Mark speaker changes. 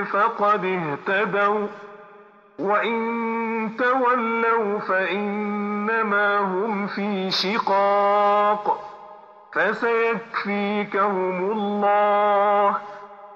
Speaker 1: فقد اهتدوا، وإن تولوا فإنما هم في شقاق، فسيكفيكهم الله،